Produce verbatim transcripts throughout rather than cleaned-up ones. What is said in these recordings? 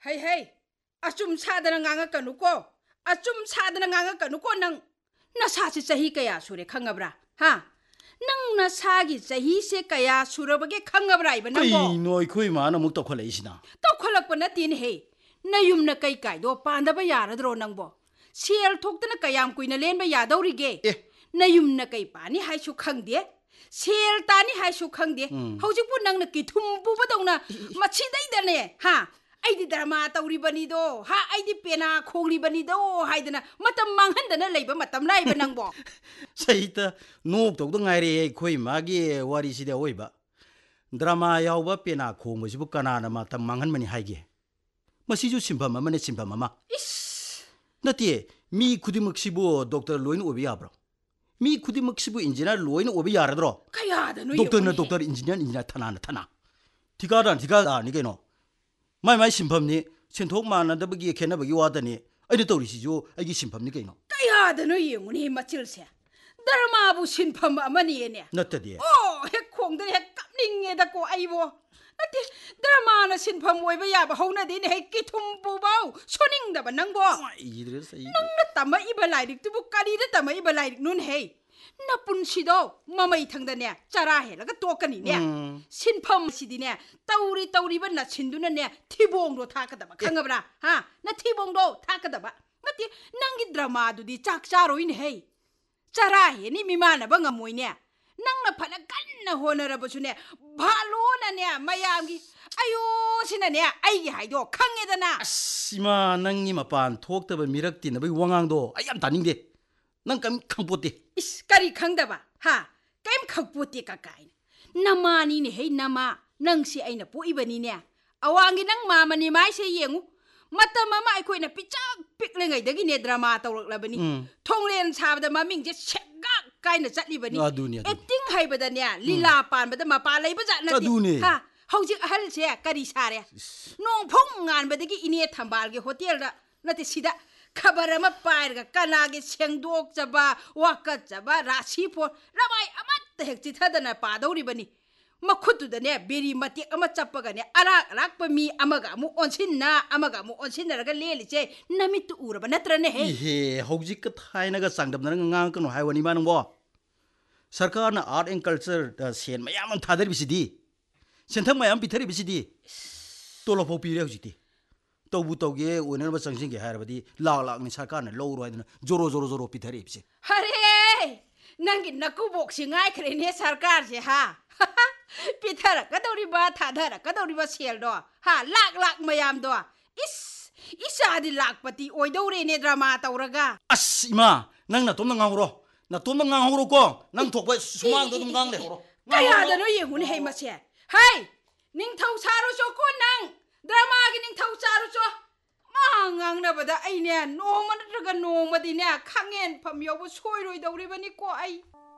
Hey hey, asum sadana nganga kanuko, asum sadana nganga kanuko nang nasa si sahi kaya sure khangabra, ha? Nang nasagi sahi se kaya surabage khangabra iba nang bo. Kay noy kuy mana muk to kholai isina. To kholak pa na tin he. Nayum na kay kay do panda ba yara dro nang bo. Siel thokta na kayam kuy na len ba yadaw rige. Eh. Nayum na kay pa ni hay su khang de. Siel ta ni hay su khang de. Hawjik pu nang na kitum pu ba daw na machi dai da ne, ha? Ay di drama tauri bani do, ha ay di pena khogli bani do, hay dana matam manghan dana laiba matam laiba nang bo. Saita nuk tok dong ngai re kuy magi wari sida oiba. Drama yaw ba pena khong mo sibu kana na ma tam manghan mani haige. Masiju simba mama ne simba mama. Is. Nati mi kudimak sibu doctor loin obi abro. Mi kudimak sibu engineer loin obi yaradro. Kaya da no Doctor na doctor engineer engineer thana na thana. Tigadan tigada ni keno. Mai mai simpamni senthok mana da bagi khena bagi wadani ai to ri sijo ai gi simpamni kaino kaya da no yenguni machil se dharma bu sinpham amani ne nattadi oh he khong da he kapning nge da ko ai bo ati dharma na sinpham oi ba ya ba hona de ne he kithum bu bau soning da ba nang bo idre sai nang na tama iba lai dik tu bu kari da tama iba lai dik nun he na pun si do mamai thang da ne chara he la ga to kani ne sinpham si di ne tauri tauri ba na sindu na ne thibong do tha ka da ba khangabra ha na thibong do tha ka da ba nati nangi drama du di chak charo in he chara he ni mi mana ba ngamoi ne nang na phana kan na honara ba su ne bhalo na ne mayam gi ayo sina ne ai gi hai do khange da na sima nangi mapan thok ta ba mirak ti na bai wangang do ai yam taning de nang kam khangpote is kari khangda ba ha kaim khangpote ka kai namani ne he nama nang si aina pu ibani ne awangi nang mama ni mai se yengu mata mama ai koina pichak pikle ngai dagi ne drama tawrak labani thonglen sabda maming je chegga kaina chatli bani acting haibada ne lila pan bada mapa leiba ja na ha hojik ahal se kari sare nong phong ngan badagi ine thambal ge hotel da nati sida khabar ama pair ga kana ge sengdok jaba wakat jaba rashi pho ramai amat hek chi thadana pa dori bani makhutu da ne beri mati ama chappaga ne arak arak pa mi amaga mu onsin na amaga mu onsin na ga leli che namit uraba natra ne he he hojik ka thaina ga sangdam na ngang kanu hai wani manang bo sarkar na art and culture da sen mayam thadar bisidi senthang mayam bithari bisidi tolo pho pire hojiti tobu toge oner ba sangsing ge harabadi lak lak ni sarkar na lo ro idna joro joro joro bithari bisi hare nangi naku bok singai khre ne sarkar se ha pithara kadori ba thadara kadori ba sel do ha lak lak mayam do is isa di lak pati oi dore ne drama tawraga as ima nang na tom na ngangro na tom na ngangro ko nang thokba sumang do dum gang le horo kaya da no yengun he ma se hai ning thau saru so ko nang drama gi ning thau saru so ma ngang na bada ai ne no ma daga no ma di ne khangen pham yo bu soi roi dore bani ko ai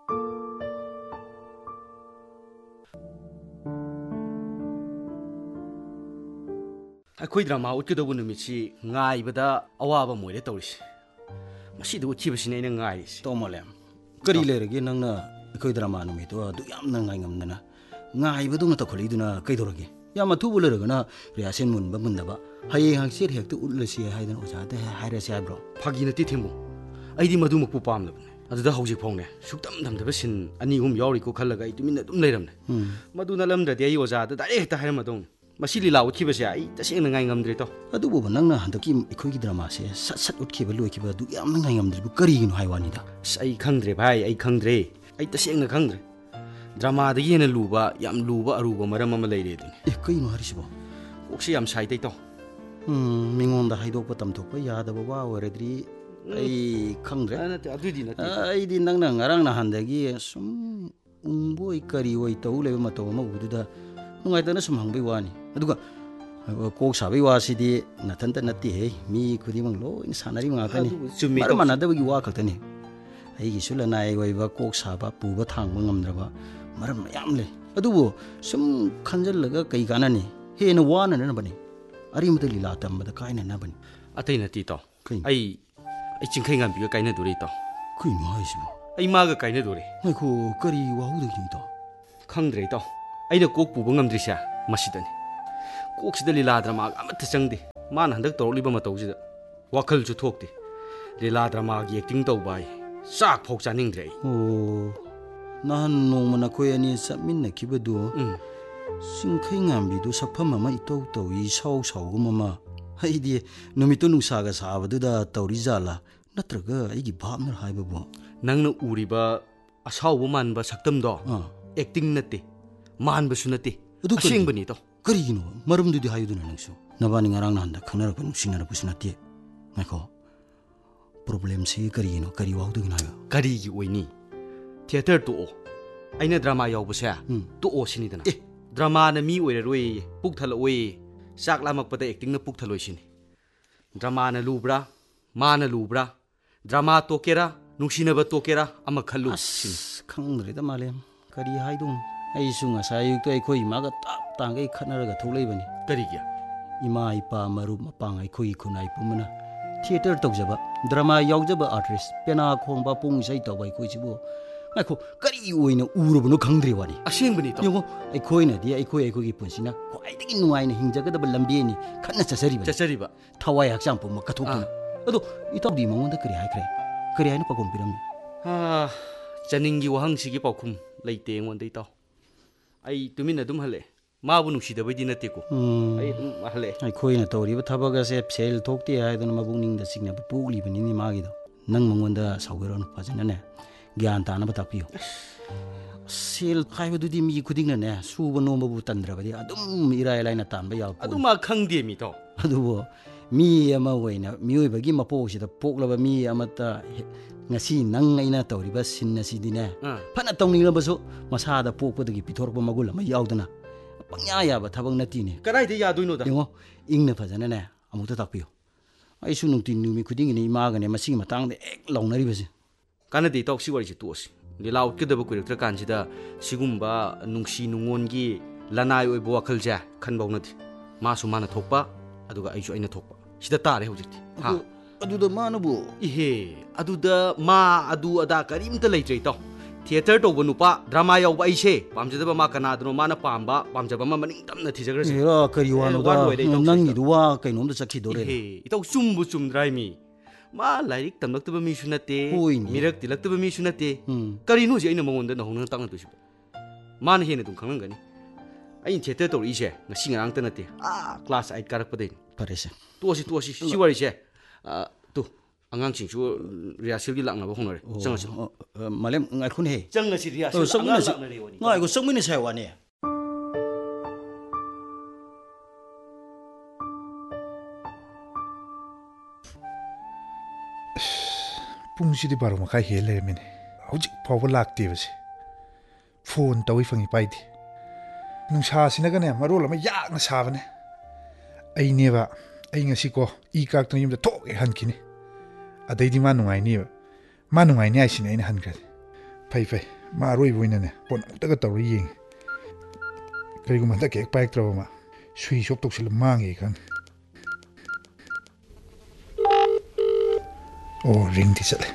ꯑꯩꯈꯣꯏ drama ꯎꯠꯀꯗꯧꯕ ꯅꯨꯃꯤꯠꯁꯤ ꯉꯥꯏꯕꯗ ꯑꯋꯥꯕ ꯃꯣꯏꯔꯦ ꯇꯧꯔꯤꯁꯤ ꯃꯁꯤꯗ ꯎꯠꯈꯤꯕꯁꯤꯅ ꯑꯩꯅ ꯉꯥꯏꯔꯤꯁꯤ ꯇꯣꯃꯣꯂꯦꯝ ꯀꯔꯤ ꯂꯩꯔꯒꯦ ꯅꯪꯅ ꯑꯩꯈꯣꯏ ꯗ꯭ꯔꯃꯥ ꯅꯨꯃꯤꯠꯇꯣ ꯑꯗꯨ ꯌꯥꯝꯅ ꯉꯥꯏꯉꯝꯗꯅ ꯉꯥꯏꯕꯗꯧꯅ ꯇꯧꯈꯠꯂꯛꯏꯗꯨꯅ ꯀꯩꯗꯧꯔꯒꯦ ꯌꯥꯝ ꯑꯊꯨꯕ ꯂꯩꯔꯒꯅ ꯔꯤꯍꯥꯔꯁꯦꯜ ꯃꯨꯟꯕ ꯃꯨꯟꯗꯕ ꯍꯌꯦꯡ ꯍꯪꯆꯤꯠ ꯍꯦꯛꯇ ꯎꯠꯂꯁꯤ ꯍꯥꯏꯗꯅ ꯑꯣꯖꯥꯗ ꯍꯥꯏꯔꯁꯤ ꯍꯥꯏꯕ꯭ꯔꯣ ꯐꯥꯒꯤ ꯅꯠꯇꯦ ꯊꯦꯡꯃꯨ ꯑꯩꯗꯤ ꯃꯗꯨꯃꯛꯄꯨ ꯄꯥꯝꯗꯕꯅꯦ ꯑꯗꯨꯗ ꯍꯧꯖꯤꯛ ꯐꯥꯎꯅꯦ ꯁꯨꯛꯇꯝ ꯇꯝꯗꯕ ꯁꯤꯟ ꯑꯅꯤ ꯑꯍꯨꯝ ꯌꯥꯎꯔꯤꯀꯣ ꯈꯜꯂꯒ ꯑꯩ ꯇꯨꯃꯤꯟꯅ ꯑꯗꯨꯝ ꯂꯩꯔꯝꯅꯦ ꯃꯗꯨ ꯅꯠꯂꯝꯗ꯭ꯔꯗꯤ ꯑꯩ ꯑꯣꯖꯥꯗ ꯗꯥꯏꯔꯦꯛ ꯍꯦꯛꯇ ꯍꯥꯏꯔꯝꯃꯗꯧꯅꯤ ꯃꯁꯤ ꯂꯤꯂꯥ ꯎꯠꯈꯤꯕꯁꯦ ꯑꯩ ꯇꯁꯦꯡꯅ ꯉꯥꯏ ꯉꯝꯗ꯭ꯔꯦ ꯇꯧ ꯑꯗꯨꯕꯨ ꯅꯪꯅ ꯍꯟꯗꯛꯀꯤ ꯑꯩꯈꯣꯏꯒꯤ ꯗ꯭ꯔꯃꯥꯁꯦ ꯁꯠ ꯁꯠ ꯎꯠꯈꯤꯕ ꯂꯣꯏꯈꯤꯕ ꯑꯗꯨ ꯌꯥꯝꯅ ꯉꯥꯏ ꯉꯝꯗ꯭ꯔꯤꯕ ꯀꯔꯤꯒꯤꯅꯣ ꯍꯥꯏ ꯋꯥꯅꯤꯗ ꯑꯁ ꯑꯩ ꯈꯪꯗ꯭ꯔꯦ ꯚꯥꯏ ꯑꯩ ꯈꯪꯗ꯭ꯔꯦ ꯑꯩ ꯇꯁꯦꯡꯅ ꯈꯪꯗ꯭ꯔꯦ ꯗ꯭ꯔꯃꯥꯗꯒꯤ ꯍꯦꯟꯅ ꯂꯨꯕ ꯌꯥꯝ ꯂꯨꯕ ꯑꯔꯨꯕ ꯃꯔꯝ ꯑꯃ ꯂꯩꯔꯦ ꯑꯗꯨꯅꯤ ꯑꯦ ꯀꯩꯅꯣ ꯍꯥꯏꯔꯤꯁꯤꯕꯣ ꯀꯣꯛꯁꯤ ꯌꯥꯝ ꯁꯥꯏꯇꯩ ꯇꯧ ꯎꯝ ꯃꯤꯉꯣꯟꯗ ꯍꯥꯏꯗꯣꯛꯄ ꯇꯝꯊꯣꯛꯄ ꯌꯥꯗꯕ ꯋꯥ ꯑꯣꯏꯔꯗꯤ ꯑꯩ ꯈꯪꯗ꯭ꯔꯦ ꯅꯠꯇꯦ ꯑꯗꯨꯗꯤ ꯅꯠꯇꯦ ꯑꯩꯗꯤ ꯅꯪꯅ ꯉꯔꯥꯡ ꯅꯍꯥꯟꯗꯒꯤ ꯁꯨꯝ ꯎꯪꯕꯣꯏ ꯀꯔꯤ ꯑꯣꯏ ꯇꯧ ꯂꯩꯕ ꯃꯇꯧ ꯑꯃ ꯎꯕꯗꯨꯗ ꯅꯨꯡꯉꯥꯏꯇꯅ ꯁꯨꯝ ꯍꯪꯕꯩ ꯋꯥꯅꯤ ꯑꯗꯨꯒ ꯀꯣꯛ ꯁꯥꯕꯩ ꯋꯥꯁꯤꯗꯤ ꯅꯊꯟꯇ ꯅꯠꯇꯦꯍꯦ ꯃꯤ ꯈꯨꯗꯤꯡꯃꯛ ꯂꯣꯏꯅ ꯁꯥꯟꯅꯔꯤꯕ ꯉꯥꯛꯇꯅꯤ ꯃꯔꯝ ꯃꯥꯟꯅꯗꯕꯒꯤ ꯋꯥ ꯈꯛꯇꯅꯤ ꯑꯩꯒꯤꯁꯨ ꯂꯅꯥꯏ ꯑꯣꯏꯕ ꯀꯣꯛ ꯁꯥꯕ ꯄꯨꯕ ꯊꯥꯡꯕ ꯉꯝꯗ꯭ꯔꯕ ꯃꯔꯝ ꯃꯌꯥꯝ ꯂꯩ ꯑꯗꯨꯕꯨ ꯁꯨꯝ ꯈꯟꯖꯜꯂꯒ ꯀꯩ ꯀꯥꯟꯅꯅꯤ ꯍꯦꯟꯅ ꯋꯥꯅꯅꯕꯅꯤ ꯑꯔꯤꯃꯇ ꯂꯤꯂꯥ ꯇꯝꯕꯗ ꯀꯥꯏꯅꯅꯕꯅꯤ ꯑꯇꯩ ꯅꯠꯇꯦ ꯇꯥꯎ ꯑꯩ ꯑꯩ ꯆꯤꯡꯈꯩ ꯉꯥꯟꯕꯤꯒ ꯀꯥꯏꯅꯗꯣꯔꯦ ꯇꯥꯎ ꯀꯩꯅꯣ ꯍꯥꯏꯁꯤꯕꯣ ꯑꯩ ꯃꯥꯒ ꯀꯥꯏꯅꯗꯣꯔꯦ ꯉꯥꯏꯈꯣ ꯀꯔꯤ ꯋꯥꯍꯧꯗꯒꯤꯅꯣ ꯇꯥꯎ ꯈꯪꯗ꯭ꯔꯦ ꯇꯥꯎ ꯑꯩꯅ ꯀꯣꯛ ꯄꯨꯕ ꯉꯝꯗ꯭ꯔꯤꯁꯦ ꯃꯁꯤꯗꯅꯤ ꯀꯣꯛꯁꯤꯗ ꯂꯤꯂꯥ ꯗ꯭ꯔꯃꯥꯒ ꯑꯃꯠꯇ ꯆꯪꯗꯦ ꯃꯥꯅ ꯍꯟꯗꯛ ꯇꯧꯔꯛꯂꯤꯕ ꯃꯇꯧꯁꯤꯗ ꯋꯥꯈꯜꯁꯨ ꯊꯣꯛꯇꯦ ꯂꯤꯂꯥ ꯗ꯭ꯔꯃꯥꯒꯤ ꯑꯦꯛꯇꯤꯡ ꯇꯧꯕ ꯑꯩ ꯆꯥꯛ ꯐꯥꯎ ꯆꯥꯅꯤꯡꯗ꯭ꯔꯦ ꯑꯩ ꯑꯣ ꯅꯍꯥꯟ ꯅꯣꯡꯃ ꯅꯈꯣꯏ ꯑꯅꯤ ꯆꯠꯃꯤꯟꯅꯈꯤꯕꯗꯨ ꯆꯤꯡꯈꯩ ꯉꯥꯝꯕꯤꯗꯨ ꯁꯛꯐꯝ ꯑꯃ ꯏꯇꯧ ꯇꯧꯏ ꯁꯥꯎ ꯁꯥꯎꯒꯨꯝ ꯑꯃ ꯑꯩꯗꯤ ꯅꯨꯃꯤꯠꯇꯨ ꯅꯨꯡꯁꯥꯒ ꯁꯥꯕꯗꯨꯗ ꯇꯧꯔꯤ ꯖꯥꯠꯂꯥ ꯅꯠꯇ꯭ꯔꯒ ꯑꯩꯒꯤ ꯚꯥꯞꯅ ꯍꯥꯏꯕꯕꯨ ꯅꯪꯅ ꯎꯔꯤꯕ ꯑꯁꯥꯎꯕ ꯃꯥꯟꯕ ꯁꯛꯇꯝꯗꯣ ꯑꯦꯛꯇꯤꯡ ꯅꯠꯇꯦ ꯃꯥꯟꯕꯁꯨ ꯅꯠꯇꯦ ꯑꯁꯦꯡꯕꯅꯤ ꯏꯇꯥꯎ ꯀꯔꯤꯒꯤꯅꯣ ꯃꯔꯝꯗꯨꯗꯤ ꯍꯥꯏꯌꯨꯗꯅ ꯅꯪꯁꯨ ꯅꯕꯥꯅꯤ ꯉꯔꯥꯡ ꯅꯍꯥꯟꯗ ꯈꯪꯅꯔꯛꯄ ꯅꯨꯡꯁꯤꯅꯔꯛꯄꯁꯨ ꯅꯠꯇꯦ ꯉꯥꯏꯈꯣ ꯄ꯭ꯔꯣꯕ꯭ꯂꯦꯝꯁꯤ ꯀꯔꯤꯒꯤꯅꯣ ꯀꯔꯤ ꯋꯥꯎꯗꯒꯤꯅꯣ ꯍꯥꯏꯌꯣ ꯀꯔꯤꯒꯤ ꯑꯣꯏꯅꯤ ꯊꯤꯌꯦꯇꯔ ꯇꯣꯛꯑꯣ ꯑꯩꯅ ꯗ꯭ꯔꯃꯥ ꯌꯥꯎꯕꯁꯦ ꯇꯣꯛꯑꯣ ꯁꯤꯅꯤꯗꯅ ꯑꯦ ꯗ꯭ꯔꯃꯥꯅ ꯃꯤ ꯑꯣꯏꯔꯔꯣꯏꯌꯦ ꯄꯨꯛ ꯊꯜꯂꯛꯑꯣꯏꯌꯦ ꯆꯥꯛ ꯂꯥꯝꯃꯛꯄꯗ ꯑꯦꯛꯇꯤꯡꯅ ꯄꯨꯛ ꯊꯜꯂꯣꯏ ꯁꯤꯅꯤ ꯗ꯭ꯔꯃꯥꯅ ꯂꯨꯕ꯭ꯔꯥ ꯃꯥꯅ ꯂꯨꯕ꯭ꯔꯥ ꯗ꯭ꯔꯃꯥ ꯇꯣꯛꯀꯦꯔꯥ ꯅꯨꯡꯁꯤꯅꯕ ꯇꯣꯛꯀꯦꯔꯥ ꯑꯃ ꯈꯜꯂꯨ ꯁꯤꯅꯤ ꯈꯪꯗ꯭ꯔꯦꯗ ꯃꯥꯂꯦꯝ ꯀꯔꯤ ꯍꯥꯏꯗꯣꯏꯅꯣ ꯑꯩꯁꯨ ꯉꯁꯥꯏ ꯑꯌꯨꯛꯇ ꯑꯩꯈꯣꯏ ꯏꯃꯥꯒ ꯇꯞ ꯇꯥꯡꯒꯩ ꯈꯠꯅꯔꯒ ꯊꯣꯛꯂꯛꯏꯕꯅꯤ ꯀꯔꯤꯒꯤ ꯏꯃꯥ ꯏꯄꯥ ꯃꯔꯨꯞ ꯃꯄꯥꯡ ꯑꯩꯈꯣꯏꯒꯤ ꯈꯨꯟꯅꯥꯏ ꯄꯨꯝꯕꯅ ꯊꯤꯌꯦꯇꯔ ꯇꯧꯖꯕ ꯗ꯭ꯔꯃꯥ ꯌꯥꯎꯖꯕ ꯑꯥꯔꯇꯤꯁ ꯄꯦꯅꯥ ꯈꯣꯡꯕ ꯄꯨꯡ ꯏꯁꯩ ꯇꯧꯕ ꯑꯩꯈꯣꯏꯁꯤꯕꯨ ꯉꯥꯏꯈꯣ ꯀꯔꯤ ꯑꯣꯏꯅ ꯎꯔꯕꯅꯣ ꯈꯪꯗ꯭ꯔꯦ ꯋꯥꯅꯤ ꯑꯁꯦꯡꯕꯅꯤ ꯌꯦꯡꯉꯣ ꯑꯩꯈꯣꯏꯅꯗꯤ ꯑꯩꯈꯣꯏ ꯑꯩꯈꯣꯏꯒꯤ ꯄꯨꯟꯁꯤꯅ ꯈ꯭ꯋꯥꯏꯗꯒꯤ ꯅꯨꯡꯉꯥꯏꯅ ꯍꯤꯡꯖꯒꯗꯕ ꯂꯝꯕꯤꯅꯤ ꯈꯟꯅ ꯆꯠꯆꯔꯤꯕꯅꯤ ꯆꯠꯆꯔꯤꯕ ꯊꯋꯥꯏ ꯍꯛꯆꯥꯡ ꯄꯨꯝꯕ ꯀꯠꯊꯣꯛꯇꯨꯅ ꯑꯗꯣ ꯏꯇꯥꯎꯗꯤ ꯃꯉꯣꯟꯗ ꯀꯔꯤ ꯍꯥꯏꯈ꯭ꯔꯦ ꯀꯔꯤ ꯍꯥꯏꯅ ꯄꯥꯎꯈꯨꯝ ꯄꯤꯔꯝꯃꯤ ꯆꯅꯤꯡꯒꯤ ꯋꯥꯍꯪꯁꯤꯒꯤ ꯄꯥꯎꯈꯨꯝ ꯂꯩꯇꯦ ꯑꯩꯉꯣꯟꯗ ꯏꯇꯥꯎ ꯑꯩ ꯇꯨꯃꯤꯟꯅ ꯑꯗꯨꯝ ꯍꯜꯂꯛꯑꯦ ꯃꯥꯕꯨ ꯅꯨꯡꯁꯤꯗꯕꯩꯗꯤ ꯅꯠꯇꯦꯀꯣ ꯑꯩ ꯑꯗꯨꯝ ꯍꯜꯂꯛꯑꯦ ꯑꯩꯈꯣꯏꯅ ꯇꯧꯔꯤꯕ ꯊꯕꯛ ꯑꯁꯦ ꯁꯦꯜ ꯊꯣꯛꯇꯦ ꯍꯥꯏꯗꯨꯅ ꯃꯕꯨꯛꯅꯤꯡꯗ ꯆꯤꯡꯅꯕ ꯄꯣꯛꯂꯤꯕꯅꯤꯅꯦ ꯃꯥꯒꯤꯗꯣ ꯅꯪ ꯃꯉꯣꯟꯗ ꯁꯥꯎꯒꯔꯅꯨ ꯐꯖꯅꯅꯦ ꯒ꯭ꯌꯥꯟ ꯇꯥꯅꯕ ꯇꯥꯛꯄꯤꯌꯨ ꯁꯦꯜ ꯍꯥꯏꯕꯗꯨꯗꯤ ꯃꯤ ꯈꯨꯗꯤꯡꯅꯅꯦ ꯁꯨꯕ ꯅꯣꯝꯕꯕꯨ ꯇꯟꯗ꯭ꯔꯕꯗꯤ ꯑꯗꯨꯝ ꯏꯔꯥꯏ ꯂꯥꯏꯅ ꯇꯥꯟꯕ ꯌꯥꯕ ꯑꯗꯨ ꯃꯥ ꯈꯪꯗꯦ ꯃꯤꯇꯥꯎ ꯑꯗꯨꯕꯨ ꯃꯤ ꯑꯃ ꯑꯣꯏꯅ ꯃꯤꯑꯣꯏꯕꯒꯤ ꯃꯄꯣꯛꯁꯤꯗ ꯄꯣꯛꯂꯕ ꯃꯤ ꯑꯃꯠꯇ ꯉꯁꯤ ꯅꯪ ꯑꯩꯅ ꯇꯧꯔꯤꯕ ꯁꯤꯟ ꯑꯁꯤꯗꯤꯅꯦ ꯐꯅ ꯇꯧꯅꯤꯡꯂꯕꯁꯨ ꯃꯁꯥꯗ ꯄꯣꯛꯄꯗꯒꯤ ꯄꯤꯊꯣꯔꯛꯄ ꯃꯒꯨꯟ ꯑꯃ ꯌꯥꯎꯗꯅ ꯄꯪꯌꯥ ꯌꯥꯕ ꯊꯕꯛ ꯅꯠꯇꯦꯅꯦ ꯀꯗꯥꯏꯗ ꯌꯥꯗꯣꯏꯅꯣꯗ ꯌꯦꯡꯉꯣ ꯏꯪꯅ ꯐꯖꯅꯅꯦ ꯑꯃꯨꯛꯇ ꯇꯥꯛꯄꯤꯌꯨ ꯑꯩꯁꯨ ꯅꯨꯡꯇꯤ ꯅꯨꯃꯤꯠ ꯈꯨꯗꯤꯡꯒꯤꯅꯤ ꯏꯃꯥꯒꯅꯦ ꯃꯁꯤꯒꯤ ꯃꯇꯥꯡꯗ ꯍꯦꯛ ꯂꯥꯎꯅꯔꯤꯕꯁꯦ ꯀꯥꯟꯅꯗꯦ ꯏꯇꯥꯎ ꯁꯤ ꯋꯥꯔꯤꯁꯤ ꯇꯣꯛꯑꯁꯤ ꯂꯤꯂꯥ ꯎꯠꯀꯗꯕ ꯀꯨꯏꯔꯛꯇ꯭ꯔ ꯀꯥꯟꯁꯤꯗ ꯁꯤꯒꯨꯝꯕ ꯅꯨꯡꯁꯤ ꯅꯨꯡꯉꯣꯟꯒꯤ ꯂꯅꯥꯏ ꯑꯣꯏꯕ ꯋꯥꯈꯜꯁꯦ ꯈꯟꯕ ꯍꯧꯅꯗꯦ ꯃꯥꯁꯨ ꯃꯥꯅ ꯊꯣꯛꯄ ꯑꯗꯨꯒ ꯑꯩꯁꯨ ꯑꯩꯅ ꯊꯣꯛꯄ ꯁꯤꯗ ꯇꯥꯔꯦ ꯍꯧꯖꯤꯛꯇꯤ ꯑꯗꯨꯗ ꯃꯥꯅꯕꯨ ꯏꯍꯦ ꯑꯗꯨꯗ ꯃꯥ ꯑꯗꯨ ꯑꯗꯥ ꯀꯔꯤꯝꯇ ꯂꯩꯇ꯭ꯔꯦ ꯏꯇꯥꯎ ꯊꯤꯌꯦꯇꯔ ꯇꯧꯕ ꯅꯨꯄꯥ ꯗ꯭ꯔꯃꯥ ꯌꯥꯎꯕ ꯑꯩꯁꯦ ꯄꯥꯝꯖꯗꯕ ꯃꯥ ꯀꯅꯥꯗꯅꯣ ꯃꯥꯅ ꯄꯥꯝꯕ ꯄꯥꯝꯖꯕ ꯑꯃ ꯃꯅꯤꯡ ꯇꯝꯅ ꯊꯤꯖꯈ꯭ꯔꯁꯤ ꯀꯔꯤ ꯋꯥꯅꯣꯗ ꯅꯪꯒꯤꯗꯨ ꯋꯥ ꯀꯩꯅꯣꯝꯗ ꯆꯠꯈꯤꯗꯣꯔꯦ ꯏꯍꯦ ꯏꯇꯥꯎ ꯆꯨꯝꯕు ꯆꯨꯝꯗ꯭ꯔꯥ ꯃꯤ ꯃꯥ ꯂꯥꯏꯔꯤꯛ ꯇꯝꯂꯛꯇꯕ ꯃꯤꯁꯨ ꯅꯠꯇꯦ ꯃꯤꯔꯛ ꯇꯤꯜꯂꯛꯇꯕ ꯃꯤꯁꯨ ꯅꯠꯇꯦ ꯀꯔꯤꯅꯣ ꯍꯧꯖꯤꯛ ꯑꯩꯅ ꯃꯉꯣꯟꯗ ꯅꯧꯍꯧꯅ ꯇꯥꯛꯅꯗꯣꯏꯁꯤꯕꯣ ꯃꯥꯅ ꯍꯦꯟꯅ ꯑꯗꯨꯝ ꯈꯪꯂꯝꯒꯅꯤ ꯑꯩꯅ ꯊꯤꯌꯦꯇꯔ ꯇꯧꯔꯛꯏꯁꯦ ꯉꯁꯤ ꯉꯔꯥꯡꯇ ꯅꯠꯇꯦ ꯑꯥ ꯀ꯭ꯂꯥꯁ ꯑꯩꯠ ꯀꯥꯔꯛꯄꯗꯩꯅꯤ ꯐꯔꯦꯁꯦ ꯇꯣꯛꯑꯁꯤ ꯇꯣꯛꯑꯁꯤ ꯁꯤ ꯋꯥꯔꯤꯁꯦ ꯇꯨ ꯑꯉꯥꯡꯁꯤꯡꯁꯨ ꯔꯤꯍꯥꯔꯁꯦꯜꯒꯤ ꯂꯥꯛꯅꯕ ꯍꯧꯅꯔꯦ ꯆꯪꯉꯁꯤ ꯃꯥꯂꯦꯝ ꯉꯥꯏꯈꯣꯅꯦꯍꯦ ꯆꯪꯉꯁꯤ ꯔꯤꯍꯥꯔꯁꯦꯜ ꯑꯉꯥꯡ ꯂꯥꯛꯅꯔꯦ ꯋꯥꯅꯤ ꯉꯥꯏꯈꯣ ꯆꯪꯃꯤꯟꯅꯁꯦ ꯍꯥꯏ ꯋꯥꯅꯤ ꯄꯨꯡꯁꯤꯗꯤ ꯕꯥꯔꯣ ꯃꯈꯥꯏ ꯍꯦꯜ ꯂꯩꯔꯝꯃꯤꯅꯦ ꯍꯧꯖꯤꯛ ꯐꯥꯎꯕ ꯂꯥꯛꯇꯦꯕꯁꯦ ꯐꯣꯟ ꯇꯧꯏ ꯐꯪꯏ ꯄꯥꯏꯗꯦ ꯅꯨꯡꯁꯥꯁꯤꯅꯒꯅꯦ ꯃꯔꯣꯜ ꯑꯃ ꯌꯥꯛꯅ ꯁꯥꯕꯅꯦ ꯑꯩꯅꯦꯕ ꯑꯩ ꯉꯁꯤꯀꯣ ꯏ ꯀꯥꯛꯇꯅ ꯌꯨꯝꯗ ꯊꯣꯛꯑꯦ ꯍꯟꯈꯤꯅꯤ ꯑꯗꯩꯗꯤ ꯃꯥ ꯅꯨꯡꯉꯥꯏꯅꯤꯕ ꯃꯥ ꯅꯨꯡꯉꯥꯏꯅꯤ ꯍꯥꯏꯁꯤꯅꯦ ꯑꯩꯅ ꯍꯟꯈ꯭ꯔꯗꯤ ꯐꯩ ꯐꯩ ꯃꯥ ꯑꯔꯣꯏꯕ ꯑꯣꯏꯅꯅꯦ ꯐꯣꯟ ꯑꯃꯨꯛꯇꯒ ꯇꯧꯔ ꯌꯦꯡꯉꯤ ꯀꯔꯤꯒꯨꯝꯕ ꯍꯟꯗꯛ ꯍꯦꯛ ꯄꯥꯏꯔꯛꯇ꯭ꯔꯕ ꯃꯥ ꯁ꯭ꯋꯤꯆ ꯑꯣꯐ ꯇꯧꯁꯤꯜꯂ ꯃꯥꯡꯉꯦ ꯈꯪꯉꯦ ꯑꯣ ꯔꯤꯡꯗꯤ ꯆꯠꯂꯦ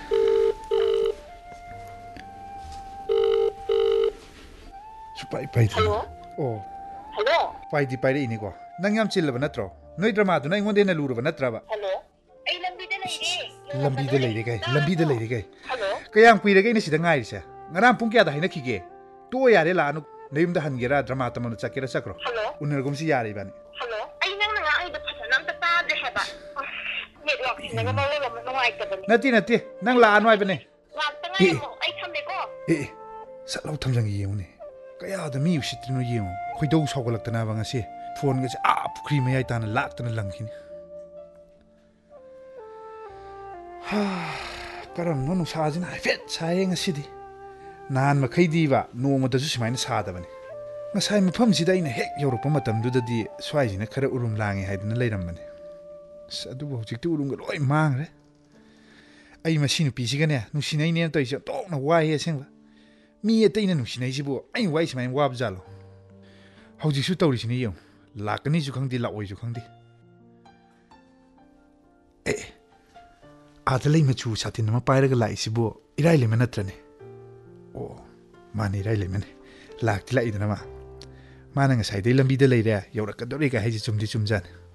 ꯁꯨꯄꯥꯏ ꯄꯥꯏꯗ꯭ꯔꯦ ꯑꯣ ꯍꯜꯂꯣ ꯄꯥꯏꯗꯤ ꯄꯥꯏꯔꯛꯏꯅꯤꯀꯣ ꯅꯪ ꯌꯥꯝ ꯆꯤꯜꯂꯕ ꯅꯠꯇ꯭ꯔꯣ ꯅꯣꯏ ꯗ꯭ꯔꯃꯥꯗꯨꯅ ꯑꯩꯉꯣꯟꯗ ꯍꯦꯟꯅ ꯂꯨꯔꯕ ꯅꯠꯇ꯭ꯔꯕ ꯍꯜꯂꯣ ꯑꯩ ꯂꯝꯕꯤꯗ ꯂꯩꯔꯦ ꯂꯝꯕꯤꯗ ꯂꯩꯔꯦ ꯀꯩ ꯂꯝꯕꯤꯗ ꯂꯩꯔꯦ ꯀꯩ ꯀꯌꯥꯝ ꯀꯨꯏꯔꯒꯦ ꯑꯩꯅ ꯁꯤꯗ ꯉꯥꯏꯔꯤꯁꯦ ꯉꯔꯥꯡ ꯄꯨꯡ ꯀꯌꯥꯗ ꯍꯥꯏꯅꯈꯤꯒꯦ ꯇꯣꯛꯑꯣ ꯌꯥꯔꯦ ꯂꯥꯛꯑꯅꯨ ꯅꯌꯨꯝꯗ ꯍꯟꯒꯦꯔꯥ ꯗ꯭ꯔꯃꯥ ꯇꯝꯃꯅ ꯆꯠꯀꯦꯔꯥ ꯆꯠꯈ꯭ꯔꯣ ꯎꯅꯔꯒꯨꯝꯁꯤ ꯌꯥꯔꯦ ꯏꯕꯥꯅꯤ ꯍꯜꯂꯣ ꯑꯩ ꯅꯪꯅ ꯉꯥꯡꯉꯤꯗꯣ ꯐꯖꯅ ꯑꯝꯇ ꯇꯥꯗ꯭ꯔꯦ ꯍꯥꯏꯕ ꯅꯦꯠꯋꯥꯛꯁꯤꯅꯒ ꯃꯔꯣꯜ ꯑꯃ ꯅꯨꯡꯉꯥꯏꯇꯕꯅꯤ ꯅꯠꯇꯦ ꯅꯠꯇꯦ ꯅꯪ ꯂꯥꯛꯑꯅꯨ ꯍꯥꯏꯕꯅꯦ ꯉꯥꯛꯇ ꯉꯥꯏꯔꯝꯃꯣ ꯑꯩ ꯊꯝꯃꯦꯀꯣ ꯑꯦ ꯑꯦ ꯁꯠꯂꯥꯎ ꯊꯝꯖꯟꯒꯦ ꯌꯦꯡꯉꯨꯅꯦ ꯀꯌꯥꯗ ꯃꯤ ꯎꯁꯤꯠꯇ꯭ꯔꯤꯅꯣ ꯌꯦꯡꯉꯨ ꯈꯣꯏꯗꯧ ꯁꯥꯎꯒꯠꯂꯛꯇꯅꯕ ꯉꯁꯤ ꯐꯣꯟꯒꯁꯦ ꯑꯥ ꯄꯨꯈ꯭ꯔꯤ ꯃꯌꯥꯏ ꯇꯥꯅ ꯂꯥꯛꯇꯅ ꯂꯪꯈꯤꯅꯤ ꯀꯔꯝꯕ ꯅꯨꯡꯁꯥꯁꯤꯅ ꯍꯥꯏꯐꯦꯠ ꯁꯥꯏꯌꯦ ꯉꯁꯤꯗꯤ ꯅꯍꯥꯟ ꯃꯈꯩꯗꯤꯕ ꯅꯣꯡꯃꯗꯁꯨ ꯁꯨꯃꯥꯏꯅ ꯁꯥꯗꯕꯅꯤ ꯉꯁꯥꯏ ꯃꯐꯝꯁꯤꯗ ꯑꯩꯅ ꯍꯦꯛ ꯌꯧꯔꯛꯄ ꯃꯇꯝꯗꯨꯗꯗꯤ ꯁ꯭ꯋꯥꯏꯁꯤꯅ ꯈꯔ ꯎꯔꯨꯝ ꯂꯥꯡꯉꯦ ꯍꯥꯏꯗꯅ ꯂꯩꯔꯝꯕꯅꯤ ꯑꯁ ꯑꯗꯨꯕꯨ ꯍꯧꯖꯤꯛꯇꯤ ꯎꯔꯨꯝꯒ ꯂꯣꯏ マꯡꯈ꯭ꯔꯦ ꯑꯩ ꯃꯁꯤ ꯅꯨꯄꯤꯁꯤꯒꯅꯦ ꯅꯨꯡꯁꯤꯅꯩꯅꯦꯅ ꯇꯧꯔꯤꯁꯦ ꯑꯣꯟꯊꯣꯛꯅ ꯋꯥꯏꯍꯦ ꯑꯁꯦꯡꯕ ꯃꯤ ꯑꯇꯩꯅ ꯅꯨꯡꯁꯤꯅꯩꯁꯤꯕꯨ ꯑꯩ ꯋꯥꯏ ꯁꯨꯃꯥꯏꯅ ꯋꯥꯕ ꯖꯥꯠꯂꯣ ꯍꯧꯖꯤꯛꯁꯨ ꯇꯧꯔꯤꯁꯤꯅꯤ ꯌꯦꯡꯉꯨ ꯂꯥꯛꯀꯅꯤꯁꯨ ꯈꯪꯗꯦ ꯂꯥꯛꯑꯣꯏꯁꯨ ꯈꯪꯗꯦ ꯑꯦ ꯑꯥꯗ ꯂꯩ ꯃꯆꯨ ꯁꯥꯇꯤꯟ ꯑꯃ ꯄꯥꯏꯔꯒ ꯂꯥꯛꯏꯁꯤꯕꯨ ꯏꯔꯥꯏ ꯂꯩꯃ ꯅꯠꯇ꯭ꯔꯅꯦ ꯑꯣ ꯃꯥꯅꯦ ꯏꯔꯥꯏ ꯂꯩꯃꯅꯦ ꯂꯥꯛꯇꯤ ꯂꯥꯛꯏꯗꯅ ꯃꯥ ꯃꯥꯅ ꯉꯁꯥꯏꯗꯩ ꯂꯝꯕꯤꯗ ꯂꯩꯔꯦ ꯌꯧꯔꯛꯀꯗꯧꯔꯦ ꯀꯥꯏ ꯍꯥꯏꯁꯤ ꯆꯨꯝꯗꯤ ꯆꯨꯝꯖꯥꯠꯅꯤ